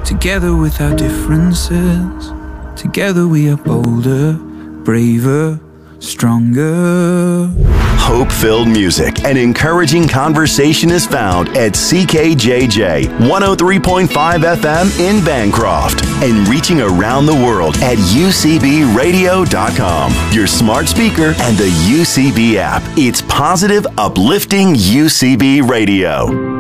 Together with our differences, together we are bolder, braver, stronger. Hope-filled music and encouraging conversation is found at CKJJ 103.5 FM in Bancroft and reaching around the world at UCBradio.com, your smart speaker and the UCB app. It's positive, uplifting UCB Radio.